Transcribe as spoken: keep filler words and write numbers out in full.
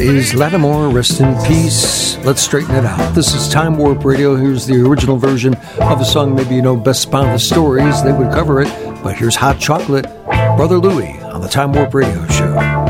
is Lattimore, rest in peace. Let's straighten it out. This is Time Warp Radio. Here's the original version of a song maybe you know best by the Stories. They would cover it, but here's Hot Chocolate, Brother Louie on the Time Warp Radio Show.